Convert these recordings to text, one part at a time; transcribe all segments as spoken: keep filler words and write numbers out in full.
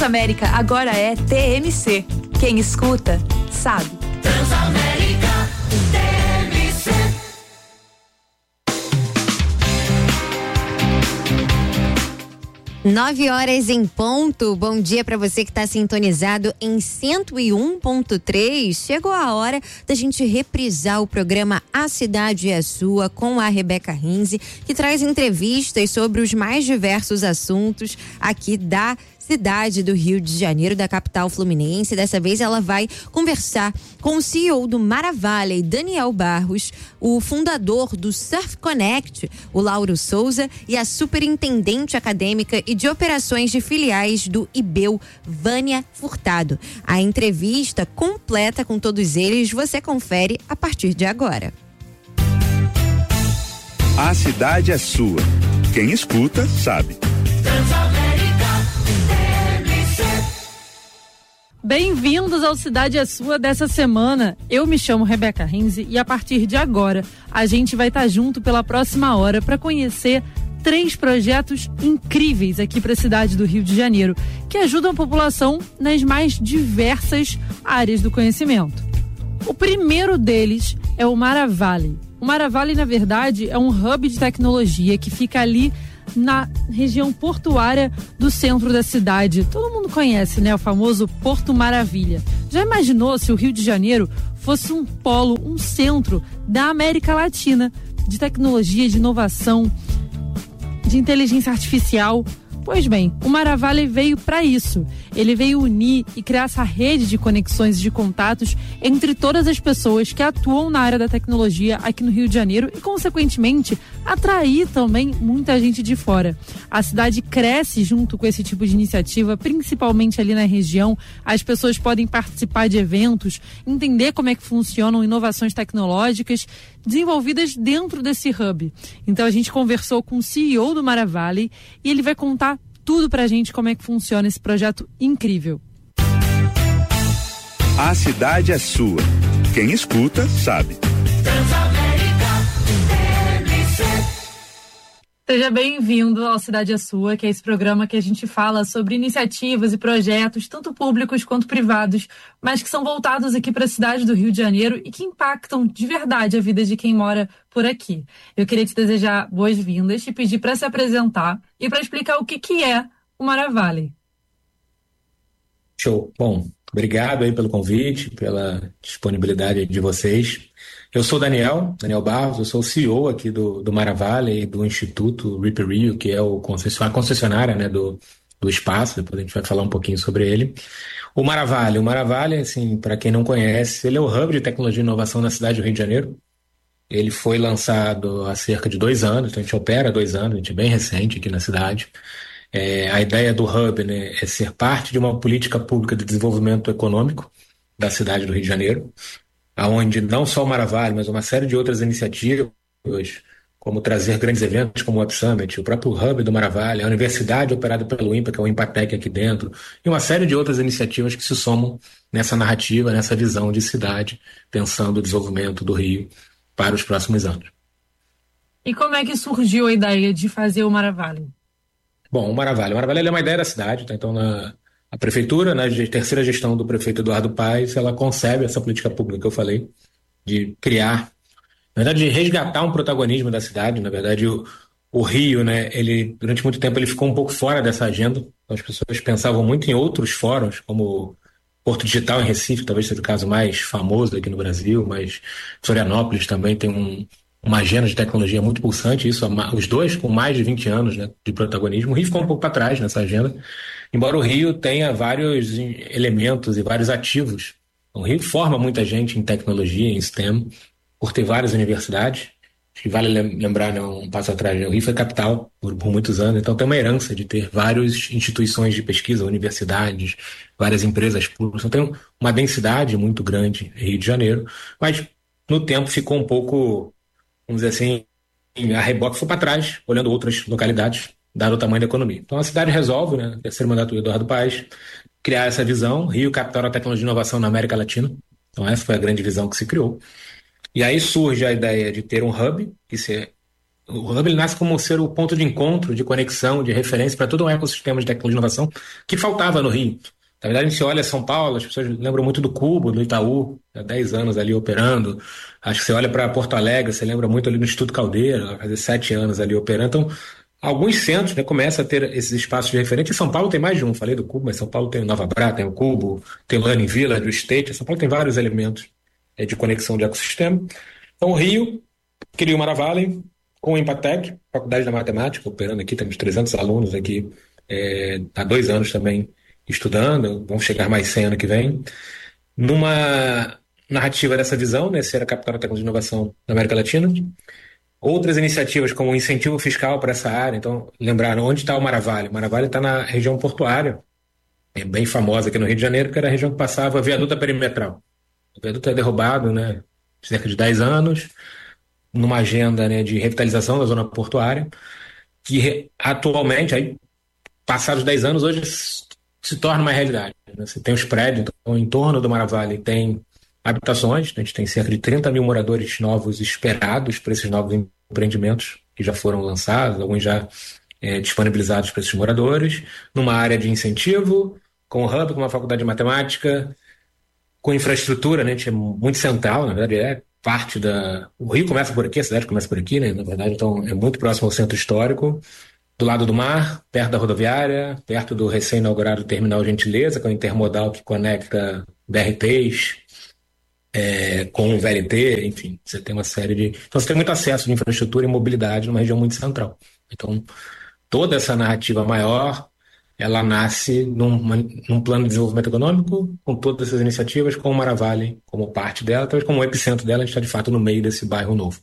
Transamérica agora é T M C. Quem escuta, sabe. Transamérica T M C. Nove horas em ponto. Bom dia para você que está sintonizado em cento e um ponto três. Chegou a hora da gente reprisar o programa A Cidade é Sua com a Rebeca Rinze, que traz entrevistas sobre os mais diversos assuntos aqui da cidade do Rio de Janeiro, da capital fluminense. Dessa vez ela vai conversar com o C E O do Maravale, Daniel Barros, o fundador do Surf Connect, o Lauro Souza, e a superintendente acadêmica e de operações de filiais do I B E U, Vânia Furtado. A entrevista completa com todos eles você confere a partir de agora. A cidade é sua. Quem escuta, sabe. Bem-vindos ao Cidade é Sua dessa semana. Eu me chamo Rebeca Rinze e a partir de agora a gente vai estar junto pela próxima hora para conhecer três projetos incríveis aqui para a cidade do Rio de Janeiro, que ajudam a população nas mais diversas áreas do conhecimento. O primeiro deles é o Maravale. O Maravale, na verdade, é um hub de tecnologia que fica ali na região portuária do centro da cidade. Todo mundo conhece, né? O famoso Porto Maravilha. Já imaginou se o Rio de Janeiro fosse um polo, um centro da América Latina de tecnologia, de inovação, de inteligência artificial? Pois bem, o Maravale veio para isso. Ele veio unir e criar essa rede de conexões e de contatos entre todas as pessoas que atuam na área da tecnologia aqui no Rio de Janeiro e, consequentemente, atrair também muita gente de fora. A cidade cresce junto com esse tipo de iniciativa, principalmente ali na região. As pessoas podem participar de eventos, entender como é que funcionam inovações tecnológicas desenvolvidas dentro desse hub. Então a gente conversou com o C E O do Maravale e ele vai contar tudo pra gente como é que funciona esse projeto incrível. A cidade é sua. Quem escuta, sabe. Seja bem-vindo ao Cidade é Sua, que é esse programa que a gente fala sobre iniciativas e projetos, tanto públicos quanto privados, mas que são voltados aqui para a cidade do Rio de Janeiro e que impactam de verdade a vida de quem mora por aqui. Eu queria te desejar boas-vindas, te pedir para se apresentar e para explicar o que, que é o Maravale. Show. Bom, obrigado aí pelo convite, pela disponibilidade de vocês. Eu sou Daniel, Daniel Barros, eu sou o C E O aqui do, do Maravale e do Instituto Rip Rio, que é o concessionária, a concessionária, né, do, do espaço. Depois a gente vai falar um pouquinho sobre ele. O Maravale, o Maravale, assim, para quem não conhece, ele é o hub de tecnologia e inovação na cidade do Rio de Janeiro. Ele foi lançado há cerca de dois anos, então a gente opera há dois anos, a gente é bem recente aqui na cidade. É, a ideia do hub, né, é ser parte de uma política pública de desenvolvimento econômico da cidade do Rio de Janeiro, onde não só o Maravale, mas uma série de outras iniciativas, como trazer grandes eventos como o Web Summit, o próprio hub do Maravale, a universidade operada pelo INPA, que é o Impatec aqui dentro, e uma série de outras iniciativas que se somam nessa narrativa, nessa visão de cidade, pensando o desenvolvimento do Rio para os próximos anos. E como é que surgiu a ideia de fazer o Maravale? Bom, o Maravale. O Maravale é uma ideia da cidade, tá? Então na a prefeitura, na terceira gestão do prefeito Eduardo Paes, ela concebe essa política pública que eu falei, de criar, na verdade, de resgatar um protagonismo da cidade. Na verdade, o, o Rio, né, ele, durante muito tempo, ele ficou um pouco fora dessa agenda. Então, as pessoas pensavam muito em outros fóruns, como Porto Digital em Recife, talvez seja o caso mais famoso aqui no Brasil, mas Florianópolis também tem um, uma agenda de tecnologia muito pulsante, isso, os dois com mais de vinte anos, né, de protagonismo. O Rio ficou um pouco para trás nessa agenda, embora o Rio tenha vários elementos e vários ativos. O Rio forma muita gente em tecnologia, em STEM, por ter várias universidades. Acho que vale lembrar, né, um passo atrás, né, o Rio foi capital por, por muitos anos, então tem uma herança de ter várias instituições de pesquisa, universidades, várias empresas públicas. Então tem uma densidade muito grande em Rio de Janeiro, mas no tempo ficou um pouco, vamos dizer assim, a reboque, foi para trás, olhando outras localidades, dado o tamanho da economia. Então a cidade resolve, né, terceiro mandato do Eduardo Paes, criar essa visão, Rio, capital da tecnologia e inovação na América Latina. Então essa foi a grande visão que se criou. E aí surge a ideia de ter um hub, que se O Hub ele nasce como ser o ponto de encontro, de conexão, de referência para todo um ecossistema de tecnologia e inovação que faltava no Rio. Na verdade, a gente olha São Paulo, as pessoas lembram muito do Cubo, do Itaú, há dez anos ali operando. Acho que você olha para Porto Alegre, você lembra muito ali no Instituto Caldeira, vai fazer sete anos ali operando. Então, alguns centros, né, começam a ter esses espaços de referência. Em São Paulo tem mais de um, falei do Cubo, mas São Paulo tem o Nova Bra, tem o Cubo, tem o Learning Village, o State. São Paulo tem vários elementos é, de conexão de ecossistema. Então, o Rio cria o Maravale com o Empatec, Faculdade da Matemática, operando aqui, temos trezentos alunos aqui é, há dois anos também estudando, vão chegar mais cem ano que vem, numa narrativa dessa visão, né, ser a capital da tecnologia de inovação na América Latina. Outras iniciativas como o incentivo fiscal para essa área, então, lembraram, onde está o Maravale? O Maravale está na região portuária, é bem famosa aqui no Rio de Janeiro, que era a região que passava a viaduta perimetral. O viaduto é derrubado, né, cerca de dez anos, numa agenda, né, de revitalização da zona portuária, que atualmente, aí, passados dez anos, hoje se torna uma realidade. Né? Você tem os prédios, então, em torno do Maravale tem habitações, a gente tem cerca de trinta mil moradores novos esperados para esses novos empreendimentos que já foram lançados, alguns já é, disponibilizados para esses moradores, numa área de incentivo, com o Hub, com uma faculdade de matemática, com infraestrutura, né? A gente é muito central, na verdade é parte da... O Rio começa por aqui, a cidade começa por aqui, né? Na verdade, então é muito próximo ao centro histórico, do lado do mar, perto da rodoviária, perto do recém-inaugurado Terminal Gentileza, que é o intermodal que conecta B R Ts é, com o V L T, enfim, você tem uma série de... Então você tem muito acesso de infraestrutura e mobilidade numa região muito central. Então, toda essa narrativa maior, ela nasce num, num plano de desenvolvimento econômico, com todas essas iniciativas, com o Maravale como parte dela, talvez como o epicentro dela, a gente está de fato no meio desse bairro novo.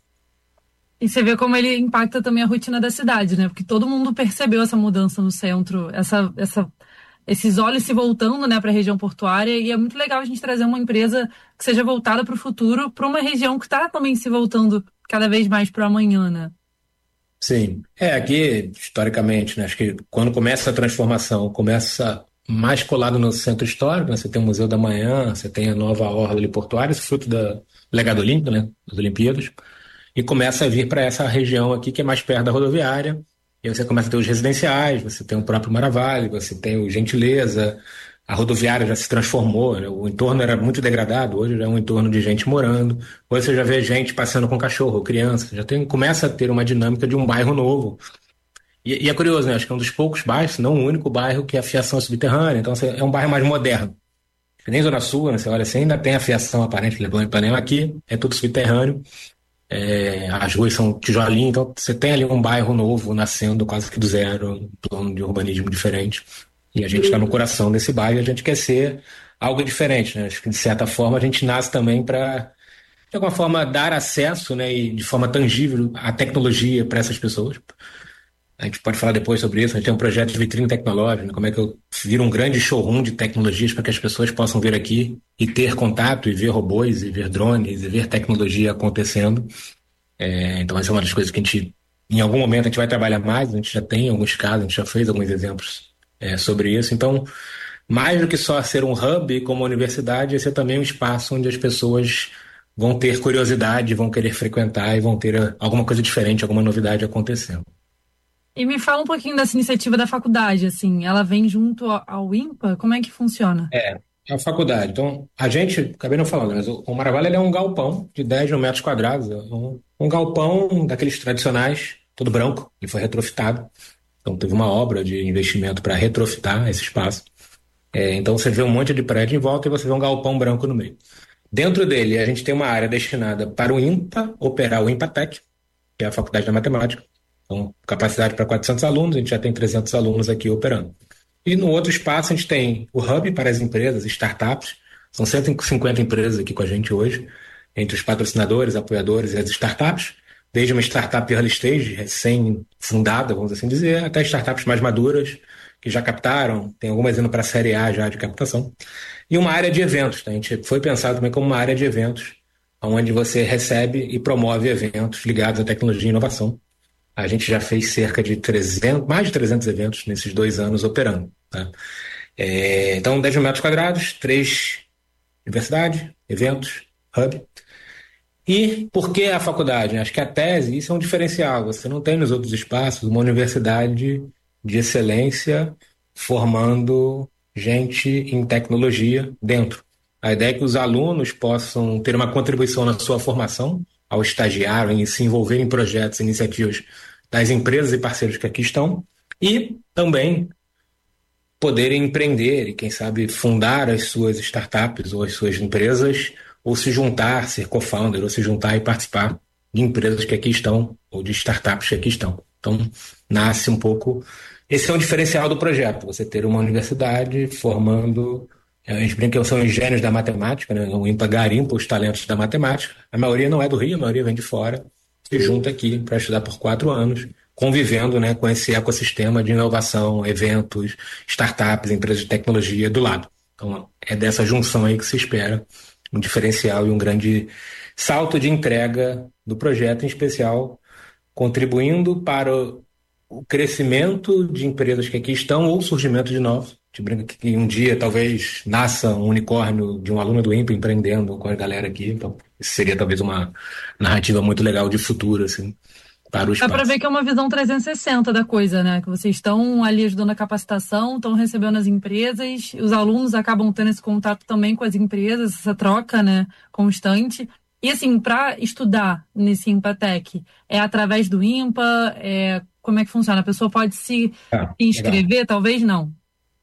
E você vê como ele impacta também a rotina da cidade, né? Porque todo mundo percebeu essa mudança no centro, essa, essa, esses olhos se voltando, né, para a região portuária, e é muito legal a gente trazer uma empresa que seja voltada para o futuro, para uma região que está também se voltando cada vez mais para o amanhã, né? Sim. É, aqui, historicamente, né, acho que quando começa a transformação, começa mais colado no centro histórico, né? Você tem o Museu da Manhã, você tem a nova orla ali portuária, esse fruto do legado olímpico, né, das Olimpíadas, e começa a vir para essa região aqui que é mais perto da rodoviária, e aí você começa a ter os residenciais, você tem o próprio Maravale, você tem o Gentileza, a rodoviária já se transformou, né? O entorno era muito degradado, hoje já é um entorno de gente morando, hoje você já vê gente passeando com cachorro, criança, já tem, começa a ter uma dinâmica de um bairro novo. E, e é curioso, né? Acho que é um dos poucos bairros, se não o único bairro que a fiação é subterrânea, então é um bairro mais moderno. Nem Zona Sul, né? Você olha assim, ainda tem a fiação aparente, Leblon e Ipanema, aqui é tudo subterrâneo. É, as ruas são tijolinho, então você tem ali um bairro novo nascendo quase que do zero, um plano de urbanismo diferente, e a gente está no coração desse bairro e a gente quer ser algo diferente, né? Acho que de certa forma a gente nasce também para, de alguma forma, dar acesso, né, e de forma tangível à tecnologia para essas pessoas. A gente pode falar depois sobre isso, a gente tem um projeto de vitrine tecnológica, né? Como é que eu viro um grande showroom de tecnologias para que as pessoas possam vir aqui e ter contato e ver robôs, e ver drones, e ver tecnologia acontecendo. É, então essa é uma das coisas que a gente, em algum momento, a gente vai trabalhar mais, a gente já tem alguns casos, a gente já fez alguns exemplos é, sobre isso. Então, mais do que só ser um hub como universidade, esse é também um espaço onde as pessoas vão ter curiosidade, vão querer frequentar e vão ter alguma coisa diferente, alguma novidade acontecendo. E me fala um pouquinho dessa iniciativa da faculdade, assim, ela vem junto ao INPA? Como é que funciona? É, a faculdade. Então, a gente, acabei não falando, mas o, o Maravale ele é um galpão de dez mil metros quadrados, um, um galpão daqueles tradicionais, todo branco, ele foi retrofitado. Então, teve uma obra de investimento para retrofitar esse espaço. É, então, você vê um monte de prédio em volta e você vê um galpão branco no meio. Dentro dele, a gente tem uma área destinada para o INPA operar o Empatec, que é a Faculdade da Matemática. Então, capacidade para quatrocentos alunos, a gente já tem trezentos alunos aqui operando. E no outro espaço a gente tem o Hub para as empresas, startups, são cento e cinquenta empresas aqui com a gente hoje, entre os patrocinadores, apoiadores e as startups, desde uma startup early stage, recém-fundada, vamos assim dizer, até startups mais maduras, que já captaram, tem algumas indo para a série A já de captação. E uma área de eventos, tá? A gente foi pensado também como uma área de eventos, onde você recebe e promove eventos ligados à tecnologia e inovação. A gente já fez cerca de trezentos, mais de trezentos eventos nesses dois anos operando. Tá? É, então, dez mil metros quadrados, três universidades, eventos, hub. E por que a faculdade? Acho que a tese, isso é um diferencial. Você não tem nos outros espaços uma universidade de excelência formando gente em tecnologia dentro. A ideia é que os alunos possam ter uma contribuição na sua formação, ao estagiar, em se envolver em projetos, iniciativas das empresas e parceiros que aqui estão, e também poderem empreender e, quem sabe, fundar as suas startups ou as suas empresas, ou se juntar, ser co-founder, ou se juntar e participar de empresas que aqui estão, ou de startups que aqui estão. Então, nasce um pouco... Esse é um diferencial do projeto, você ter uma universidade formando... A gente brinca que são os gênios da matemática, né? O IMPA garimpa os talentos da matemática. A maioria não é do Rio, a maioria vem de fora, se junta aqui para estudar por quatro anos, convivendo, né, com esse ecossistema de inovação, eventos, startups, empresas de tecnologia do lado. Então, é dessa junção aí que se espera um diferencial e um grande salto de entrega do projeto, em especial contribuindo para o crescimento de empresas que aqui estão ou o surgimento de novos. A gente brinca que um dia talvez nasça um unicórnio de um aluno do IMPA empreendendo com a galera aqui. Então, isso seria talvez uma narrativa muito legal de futuro, assim, para o espaço. Dá para ver que é uma visão trezentos e sessenta da coisa, né? Que vocês estão ali ajudando a capacitação, estão recebendo as empresas, os alunos acabam tendo esse contato também com as empresas, essa troca, né, constante. E assim, para estudar nesse IMPATEC, é através do IMPA? É... Como é que funciona? A pessoa pode se ah, inscrever, legal. Talvez não?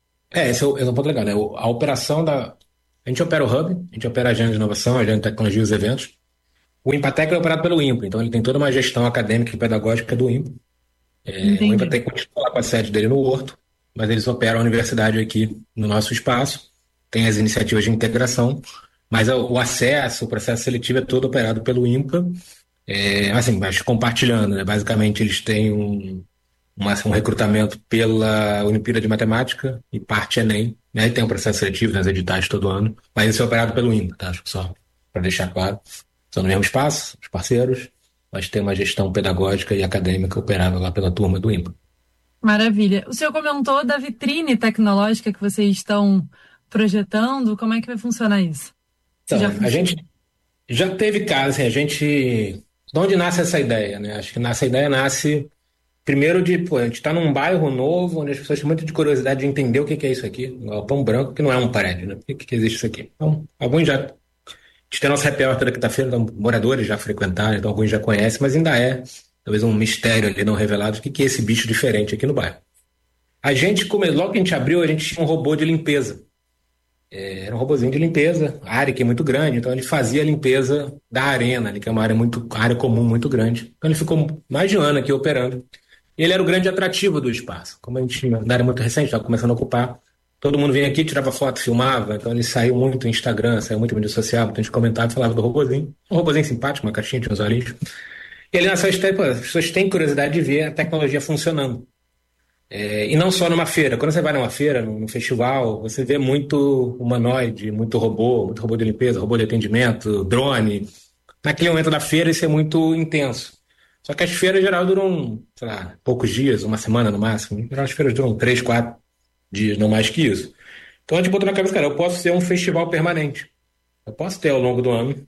É, esse é, o, esse é um ponto legal, né? A operação da... A gente opera o Hub, a gente opera a agenda de inovação, a agenda de tecnologia e os eventos. O IMPATEC é operado pelo IMPA, então ele tem toda uma gestão acadêmica e pedagógica do IMPA. É, o IMPATEC continua com a sede dele no Horto, mas eles operam a universidade aqui no nosso espaço, tem as iniciativas de integração, mas o acesso, o processo seletivo é todo operado pelo IMPA, é, assim, mas compartilhando, né? Basicamente eles têm um, uma, um recrutamento pela Olimpíada de Matemática e parte Enem, né? E tem um processo seletivo nas editais todo ano, mas isso é operado pelo IMPA, tá? Acho que só para deixar claro. São no mesmo espaço, os parceiros, mas tem uma gestão pedagógica e acadêmica operada lá pela turma do IMPA. Maravilha. O senhor comentou da vitrine tecnológica que vocês estão projetando, como é que vai funcionar isso? Então, a gente já teve casos, assim, a gente... De onde nasce essa ideia, né? Acho que essa ideia nasce primeiro de, pô, a gente está num bairro novo, onde as pessoas têm muita de curiosidade de entender o que, que é isso aqui, um galpão branco, que não é um prédio, né? Por que, que existe isso aqui? Então, alguns já... A gente tem nosso happy hour toda quinta-feira, então moradores já frequentaram, então alguns já conhecem, mas ainda é talvez um mistério ali não revelado, o que, que é esse bicho diferente aqui no bairro. A gente, como, logo que a gente abriu, a gente tinha um robô de limpeza. É, era um robozinho de limpeza, a área que é muito grande, então ele fazia a limpeza da arena, ali, que é uma área, muito, área comum muito grande. Então ele ficou mais de um ano aqui operando. E ele era o grande atrativo do espaço. Como a gente, na área muito recente, estava começando a ocupar, todo mundo vinha aqui, tirava foto, filmava, então ele saiu muito no Instagram, saiu muito no mídia social, muita gente comentava, falava do robozinho. Um robozinho simpático, uma caixinha, tinha uns olhinhos. E ele nasceu, as pessoas têm curiosidade de ver a tecnologia funcionando. É, e não só numa feira. Quando você vai numa feira, num festival, você vê muito humanoide, muito robô, muito robô de limpeza, robô de atendimento, drone. Naquele momento da feira isso é muito intenso. Só que as feiras, em geral, duram, sei lá, poucos dias, uma semana no máximo. Em geral, as feiras duram três, quatro dias, não mais que isso. Então a gente botou na cabeça, cara, eu posso ser um festival permanente. Eu posso ter ao longo do ano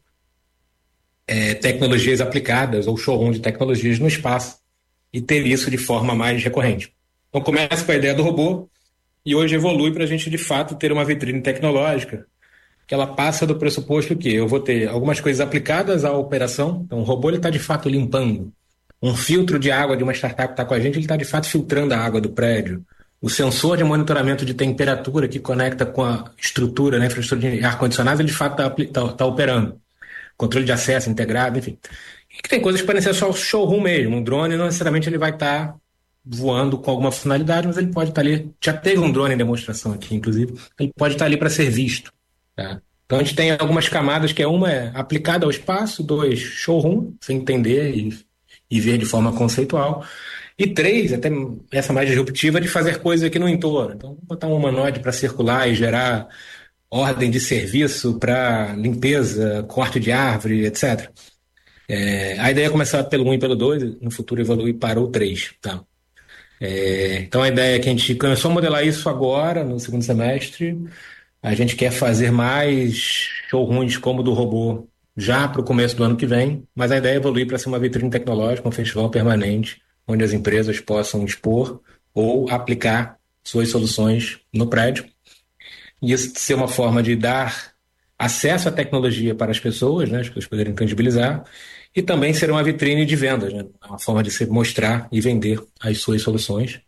é, tecnologias aplicadas ou showroom de tecnologias no espaço e ter isso de forma mais recorrente. Então começa com a ideia do robô e hoje evolui para a gente de fato ter uma vitrine tecnológica que ela passa do pressuposto que eu vou ter algumas coisas aplicadas à operação. Então o robô está de fato limpando. Um filtro de água de uma startup que está com a gente, ele está de fato filtrando a água do prédio. O sensor de monitoramento de temperatura que conecta com a estrutura, né, infraestrutura de ar-condicionado, ele de fato está tá, tá operando. Controle de acesso integrado, enfim. E que tem coisas que podem ser só showroom mesmo. Um drone não necessariamente ele vai estar... Tá voando com alguma finalidade, mas ele pode estar ali. Já teve um drone em demonstração aqui, inclusive. Ele pode estar ali para ser visto. Tá? Então a gente tem algumas camadas, que é uma é aplicada ao espaço, dois, showroom, sem entender e, e ver de forma conceitual. E três, até essa mais disruptiva, de fazer coisas aqui no entorno. Então, botar um humanoide para circular e gerar ordem de serviço para limpeza, corte de árvore, etcétera. É, a ideia é começar pelo um e pelo dois, no futuro evoluir para o três. Tá? É, então a ideia é que a gente começou a modelar isso agora, no segundo semestre. A gente quer fazer mais showrooms como o do robô já para o começo do ano que vem, mas a ideia é evoluir para ser uma vitrine tecnológica, um festival permanente, onde as empresas possam expor ou aplicar suas soluções no prédio. E isso ser uma forma de dar acesso à tecnologia para as pessoas, né, as pessoas poderem tangibilizar, e também ser uma vitrine de vendas, né, uma forma de se mostrar e vender as suas soluções.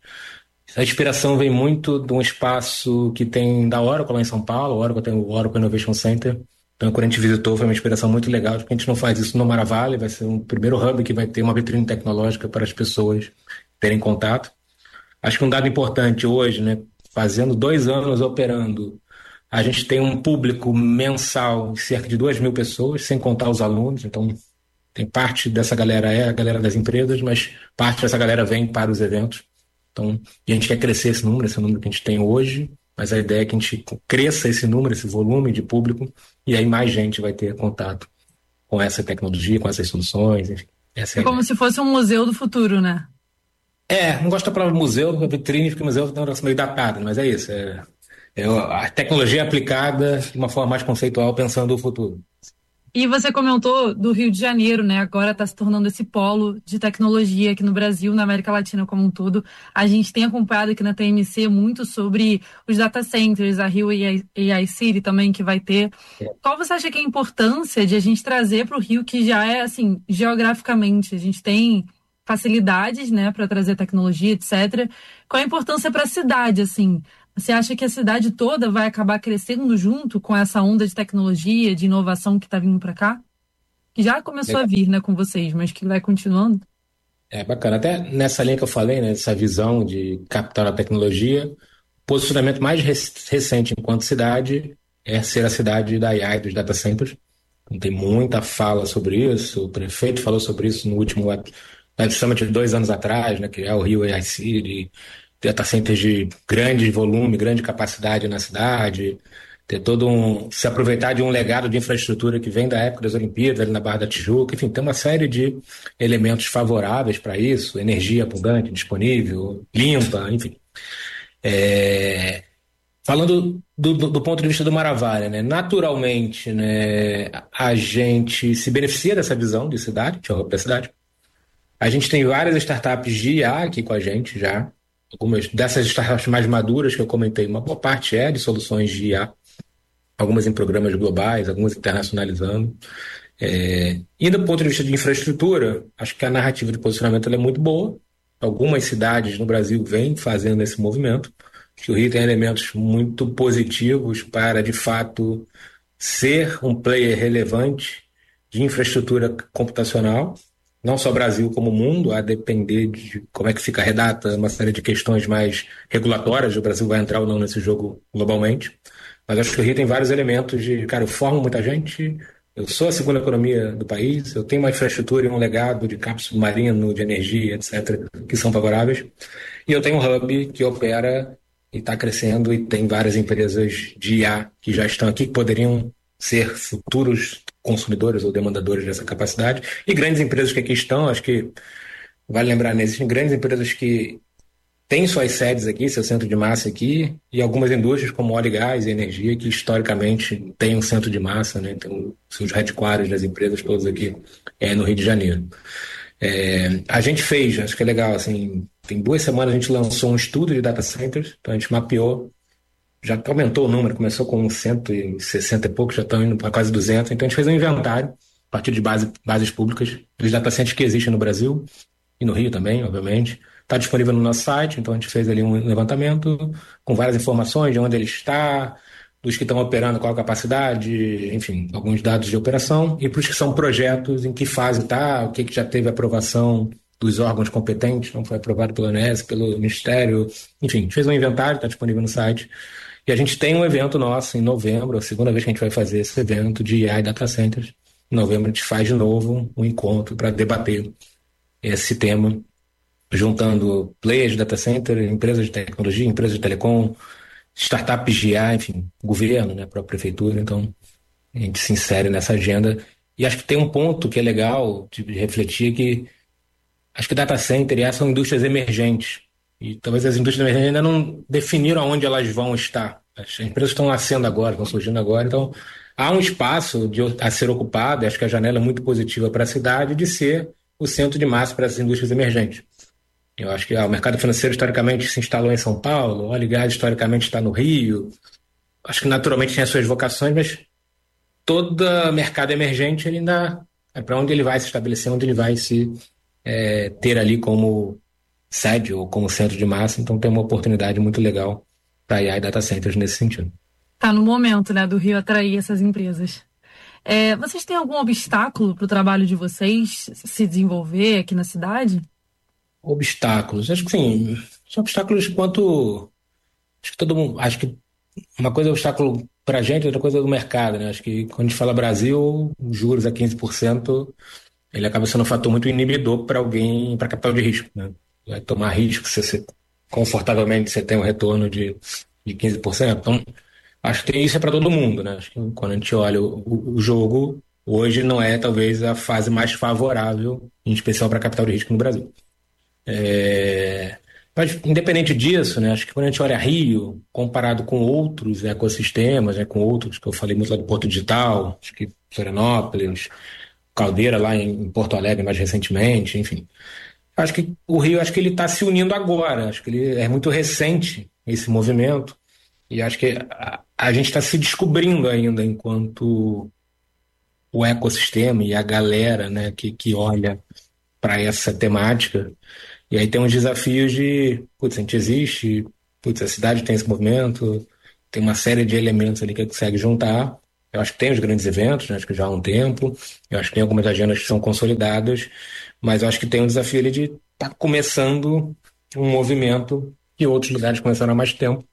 A inspiração vem muito de um espaço que tem da Oracle lá em São Paulo. A Oracle tem o Oracle Innovation Center. Então, quando a gente visitou, foi uma inspiração muito legal, porque a gente não faz isso no Maravale, vai ser um primeiro hub que vai ter uma vitrine tecnológica para as pessoas terem contato. Acho que um dado importante hoje, né, fazendo dois anos operando, a gente tem um público mensal de cerca de duas mil pessoas, sem contar os alunos. Então, tem parte dessa galera é a galera das empresas, mas parte dessa galera vem para os eventos. Então, e a gente quer crescer esse número, esse número que a gente tem hoje, mas a ideia é que a gente cresça esse número, esse volume de público, e aí mais gente vai ter contato com essa tecnologia, com essas soluções, enfim. Essa é, é como se fosse um museu do futuro, né? É, não gosto da palavra museu, vitrine, porque museu é um negócio meio datado, mas é isso, é, é a tecnologia aplicada de uma forma mais conceitual, pensando o futuro. E você comentou do Rio de Janeiro, né? Agora está se tornando esse polo de tecnologia aqui no Brasil, na América Latina como um todo. A gente tem acompanhado aqui na T M C muito sobre os data centers, a Rio A I City também que vai ter. Qual você acha que é a importância de a gente trazer para o Rio, que já é, assim, geograficamente, a gente tem facilidades, né, para trazer tecnologia, etcétera. Qual a importância para a cidade, assim? Você acha que a cidade toda vai acabar crescendo junto com essa onda de tecnologia, de inovação que está vindo para cá? Que já começou é. a vir, né, com vocês, mas que vai continuando? É bacana. Até nessa linha que eu falei, né, essa visão de captar a tecnologia, o posicionamento mais recente enquanto cidade é ser a cidade da A I, dos data centers. Então, tem muita fala sobre isso. O prefeito falou sobre isso no último Web Summit de dois anos atrás, né, que é o Rio A I City, data centers de grande volume, grande capacidade na cidade, ter todo um, se aproveitar de um legado de infraestrutura que vem da época das Olimpíadas, ali na Barra da Tijuca, enfim, tem uma série de elementos favoráveis para isso, energia abundante, disponível, limpa, enfim. É, falando do, do, do ponto de vista do Maravale, né, naturalmente, né, a gente se beneficia dessa visão de cidade, de hub da cidade. A gente tem várias startups de I A aqui com a gente já. Algumas dessas startups mais maduras que eu comentei, uma boa parte é de soluções de I A, algumas em programas globais, algumas internacionalizando. É, e do ponto de vista de infraestrutura, acho que a narrativa de posicionamento ela é muito boa. Algumas cidades no Brasil vêm fazendo esse movimento. Acho que o Rio tem elementos muito positivos para, de fato, ser um player relevante de infraestrutura computacional. Não só Brasil como mundo, a depender de como é que fica a redata, uma série de questões mais regulatórias, o Brasil vai entrar ou não nesse jogo globalmente. Mas acho que o Rio tem vários elementos de, cara, eu formo muita gente, eu sou a segunda economia do país, eu tenho uma infraestrutura e um legado de campo submarino, de energia, etcétera, que são favoráveis. E eu tenho um hub que opera e está crescendo e tem várias empresas de I A que já estão aqui, que poderiam ser futuros consumidores ou demandadores dessa capacidade, e grandes empresas que aqui estão, acho que vale lembrar, né, existem grandes empresas que têm suas sedes aqui, seu centro de massa aqui, e algumas indústrias como óleo e gás e energia, que historicamente têm um centro de massa, né, tem seus headquarters das empresas todos aqui é, no Rio de Janeiro. É, a gente fez, acho que é legal, assim, tem duas semanas a gente lançou um estudo de data centers, então a gente mapeou, já aumentou o número, começou com cento e sessenta e pouco, já estão indo para quase duzentos. Então a gente fez um inventário a partir de base, bases públicas dos data centers que existem no Brasil e no Rio também, obviamente. Está disponível no nosso site, então a gente fez ali um levantamento com várias informações de onde ele está, dos que estão operando, qual a capacidade, enfim, alguns dados de operação, e para os que são projetos, em que fase está, o que, que já teve aprovação dos órgãos competentes, não foi aprovado pelo A N E S, pelo Ministério, enfim, a gente fez um inventário, está disponível no site. E a gente tem um evento nosso em novembro, a segunda vez que a gente vai fazer esse evento de A I Data Centers. Em novembro a gente faz de novo um encontro para debater esse tema, juntando players de data center, empresas de tecnologia, empresas de telecom, startups de I A, enfim, governo, né, a própria prefeitura. Então a gente se insere nessa agenda. E acho que tem um ponto que é legal de refletir, que acho que data center e I A são indústrias emergentes. E talvez as indústrias emergentes ainda não definiram aonde elas vão estar. As empresas estão nascendo agora, estão surgindo agora, então há um espaço de, a ser ocupado, acho que a janela é muito positiva para a cidade, de ser o centro de massa para essas indústrias emergentes. Eu acho que ah, o mercado financeiro historicamente se instalou em São Paulo, o óleo e gás historicamente está no Rio, acho que naturalmente tem as suas vocações, mas todo mercado emergente ele ainda é para onde ele vai se estabelecer, onde ele vai se é, ter ali como sede ou como centro de massa, então tem uma oportunidade muito legal para A I e data centers nesse sentido. Tá no momento, né, do Rio atrair essas empresas. É, vocês têm algum obstáculo para o trabalho de vocês se desenvolver aqui na cidade? Obstáculos, acho que sim, são obstáculos quanto, acho que todo mundo, acho que uma coisa é obstáculo para a gente, outra coisa é do mercado, né? Acho que quando a gente fala Brasil, juros a quinze por cento, ele acaba sendo um fator muito inibidor para alguém, para capital de risco, né? Vai tomar risco, se você confortavelmente você tem um retorno de, de quinze por cento. Então, acho que isso é para todo mundo, né? Acho que quando a gente olha o, o jogo, hoje não é talvez a fase mais favorável, em especial para capital de risco no Brasil. É... Mas, independente disso, né, acho que quando a gente olha Rio, comparado com outros ecossistemas, né, com outros, que eu falei muito lá do Porto Digital, acho que Florianópolis, Caldeira lá em Porto Alegre mais recentemente, enfim. Acho que o Rio, acho que ele está se unindo agora, acho que ele é muito recente, esse movimento, e acho que a, a gente está se descobrindo ainda enquanto o ecossistema e a galera, né, que, que olha para essa temática. E aí tem uns desafios de, putz, a gente existe, putz, a cidade tem esse movimento, tem uma série de elementos ali que consegue juntar. Eu acho que tem os grandes eventos, né, acho que já há um tempo, eu acho que tem algumas agendas que são consolidadas, mas eu acho que tem um desafio ali de estar tá começando um movimento que outros lugares começaram há mais tempo.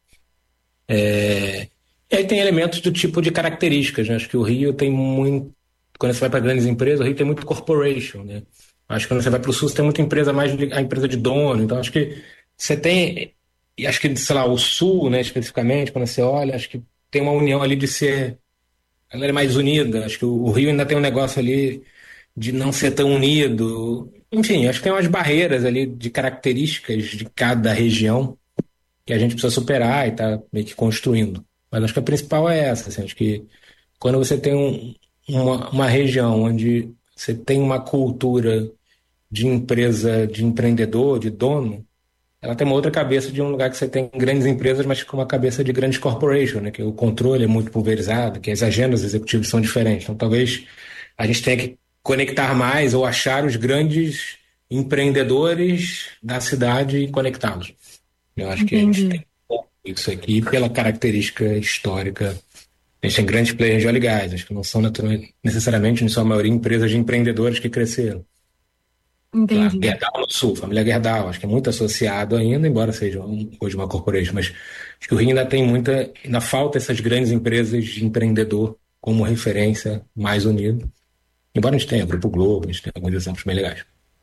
É... E aí tem elementos do tipo de características, né? Acho que o Rio tem muito, quando você vai para grandes empresas, o Rio tem muito corporation, né? Acho que quando você vai para o Sul, você tem muita empresa, mais de, a empresa de dono. Então, acho que você tem... E acho que, sei lá, o Sul, né, especificamente, quando você olha, acho que tem uma união ali de ser... A galera é mais unida. Acho que o, o Rio ainda tem um negócio ali de não ser tão unido. Enfim, acho que tem umas barreiras ali de características de cada região que a gente precisa superar e tá meio que construindo. Mas acho que a principal é essa. Assim, acho que quando você tem um, uma, uma região onde você tem uma cultura de empresa, de empreendedor, de dono, ela tem uma outra cabeça de um lugar que você tem grandes empresas, mas com uma cabeça de grandes corporations, né? Que o controle é muito pulverizado, que as agendas executivas são diferentes. Então, talvez a gente tenha que conectar mais ou achar os grandes empreendedores da cidade e conectá-los. Eu acho Entendi. Que a gente tem isso aqui pela característica histórica. A gente tem grandes players de óleo e gás, acho que não são necessariamente, em sua maioria, empresas de empreendedores que cresceram. Entendi. Lá, Gerdau no Sul, família Gerdau, acho que é muito associado ainda, embora seja um, hoje uma corporation, mas acho que o Rio ainda tem muita, ainda falta essas grandes empresas de empreendedor como referência mais unido. Embora a gente tenha Grupo Globo, a gente tenha alguns exemplos bem legais.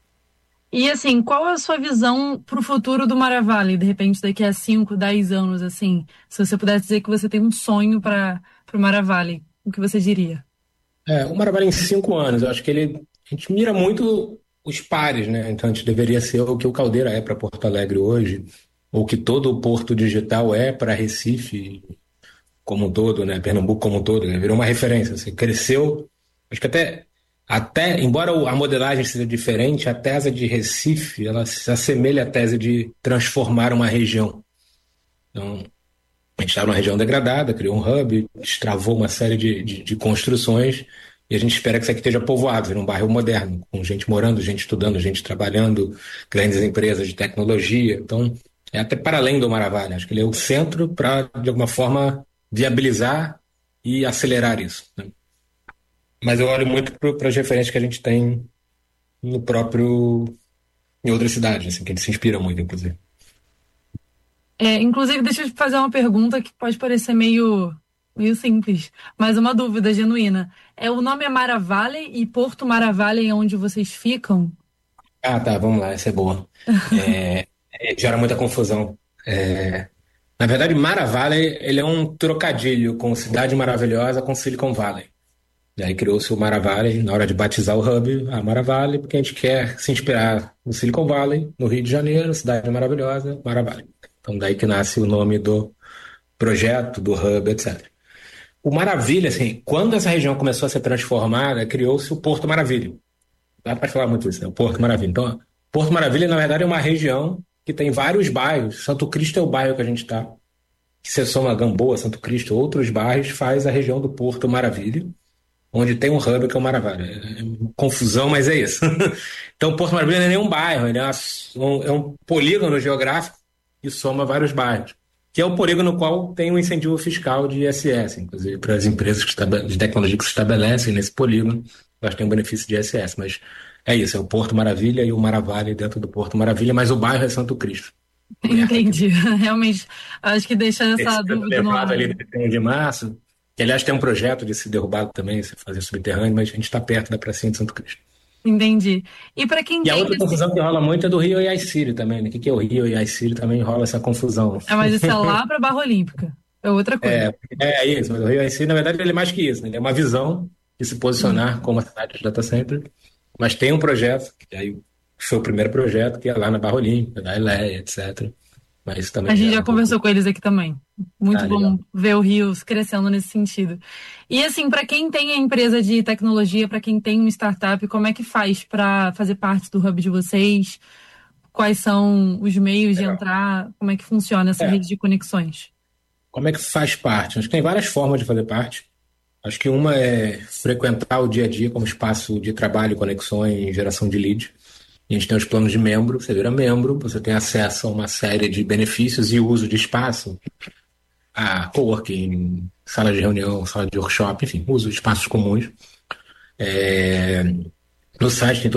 E assim, qual é a sua visão para o futuro do Maravale, de repente daqui a cinco, dez anos, assim? Se você pudesse dizer que você tem um sonho para o Maravale, o que você diria? É, o Maravale em cinco anos, eu acho que ele, a gente mira muito os pares, né? Então a gente deveria ser o que o Caldeira é para Porto Alegre hoje, ou que todo o Porto Digital é para Recife como um todo, né? Pernambuco como um todo, né? Virou uma referência. Você cresceu, acho que até, até, embora a modelagem seja diferente, a tese de Recife, ela se assemelha à tese de transformar uma região. Então, a gente estava numa região degradada, criou um hub, destravou uma série de, de, de construções, e a gente espera que isso aqui esteja povoado, vira um bairro moderno, com gente morando, gente estudando, gente trabalhando, grandes empresas de tecnologia. Então, é até para além do Maravale. Acho que ele é o centro para, de alguma forma, viabilizar e acelerar isso, né? Mas eu olho muito para as referências que a gente tem no próprio... em outras cidades, assim, que eles se inspiram muito, inclusive. É, inclusive, deixa eu te fazer uma pergunta que pode parecer meio... meio simples, mas uma dúvida genuína. É, o nome é Maravale e Porto Maravale é onde vocês ficam? Ah, tá, vamos lá, essa é boa. é, é, gera muita confusão. É, na verdade, Maravale, ele é um trocadilho com Cidade Maravilhosa com Silicon Valley. E aí criou-se o Maravale, na hora de batizar o hub, a Maravale, porque a gente quer se inspirar no Silicon Valley, no Rio de Janeiro, Cidade Maravilhosa, Maravale. Então daí que nasce o nome do projeto, do hub, etcétera. o Maravilha, assim, quando essa região começou a ser transformada, criou-se o Porto Maravilha. Dá para falar muito isso, né? O Porto Maravilha. Então, Porto Maravilha, na verdade, é uma região que tem vários bairros. Santo Cristo é o bairro que a gente está. Que se soma Gamboa, Santo Cristo, outros bairros, faz a região do Porto Maravilha, onde tem um hub que é o Maravilha. É confusão, mas é isso. Então, Porto Maravilha não é nenhum bairro, ele é, um, é um polígono geográfico que soma vários bairros, que é o polígono no qual tem um incentivo fiscal de I S S, inclusive para as empresas que de tecnologia que se estabelecem nesse polígono, elas têm um benefício de I S S, mas é isso, é o Porto Maravilha e o Maravilha dentro do Porto Maravilha, mas o bairro é Santo Cristo. Entendi, realmente, acho que deixa essa Esse dúvida no ar. ali de março, que aliás tem um projeto de se derrubar também, se fazer subterrâneo, mas a gente está perto da pracinha de Santo Cristo. Entendi. E para quem e tem... a outra esse... confusão que rola muito é do Rio e Aicírio também, né? O que, que é o Rio e Aicírio também rola essa confusão. É, mas isso é lá para Barra Olímpica, é outra coisa. É, é isso, mas o Rio e Aicírio, na verdade, ele é mais que isso, né? Ele é uma visão de se posicionar hum. como a cidade de data center, mas tem um projeto, que aí foi o primeiro projeto, que é lá na Barra Olímpica, da Eleia, etcétera. Mas também a gente já um conversou pouco... com eles aqui também. Muito ah, bom legal. ver o Rio crescendo nesse sentido. E assim, para quem tem a empresa de tecnologia, para quem tem uma startup, como é que faz para fazer parte do hub de vocês? Quais são os meios legal. de entrar? Como é que funciona essa é. rede de conexões? Como é que faz parte? Acho que tem várias formas de fazer parte. Acho que uma é frequentar o dia a dia como espaço de trabalho, conexões, geração de lead. A gente tem os planos de membro, você vira membro, você tem acesso a uma série de benefícios e uso de espaço, a coworking, sala de reunião, sala de workshop, enfim, uso de espaços comuns. É... No site tem todo